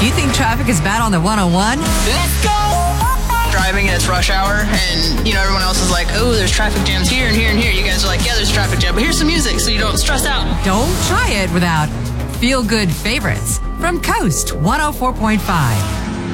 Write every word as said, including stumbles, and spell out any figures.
You think traffic is bad on the one oh one? Let's go! Driving and it's rush hour, and you know everyone else is like, oh, there's traffic jams here and here and here. You guys are like, yeah, there's traffic jam, but here's some music so you don't stress out. Don't try it without feel-good favorites from Coast one oh four point five.